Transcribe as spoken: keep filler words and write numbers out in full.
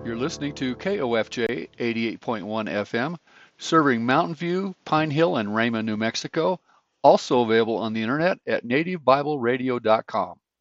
You're listening to K O F J eighty-eight point one F M, serving Mountain View, Pine Hill, and Raymond, New Mexico. Also available on the internet at native bible radio dot com.